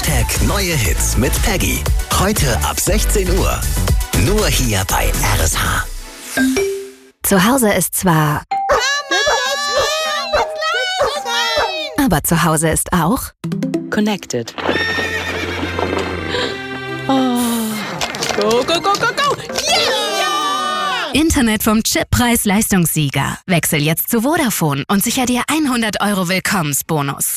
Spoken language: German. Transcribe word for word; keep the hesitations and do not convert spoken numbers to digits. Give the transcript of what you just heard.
Hashtag Neue Hits mit Peggy. Heute ab sechzehn Uhr. Nur hier bei R S H. Zu Hause ist zwar... Aber zu Hause ist auch... Connected. Oh. Go, go, go, go, go! Yeah! Internet vom Chippreis-Leistungssieger. Wechsel jetzt zu Vodafone und sicher dir hundert Euro Willkommensbonus.